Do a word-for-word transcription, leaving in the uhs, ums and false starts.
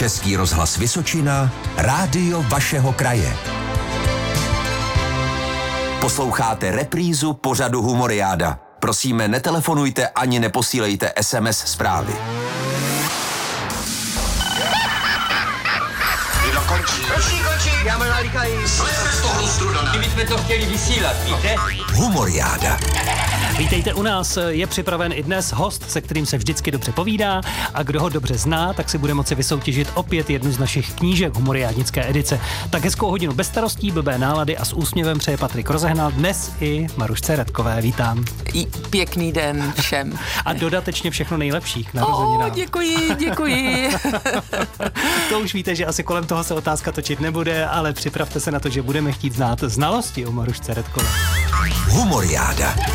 Český rozhlas Vysočina, rádio vašeho kraje. Posloucháte reprízu pořadu Humoriáda. Prosíme, netelefonujte ani neposílejte es em es zprávy. Jídlo končí. Končí, končí. Já mám nalíkají. Slezme z toho strudana. My bychom to chtěli vysílat, víte? Humoriáda. Vítejte u nás, je připraven i dnes host, se kterým se vždycky dobře povídá a kdo ho dobře zná, tak si bude moci vysoutěžit opět jednu z našich knížek humoriádnické edice. Tak hezkou hodinu bez starostí, blbé nálady a s úsměvem přeje Patrik Rozehnal, dnes i Marušce Redkové. Vítám. I pěkný den všem. A dodatečně všechno nejlepší k narozeninám. Oh, děkuji, děkuji. To už víte, že asi kolem toho se otázka točit nebude, ale připravte se na to, že budeme chtít znát znalosti o Marušce Redkové. Humoriáda.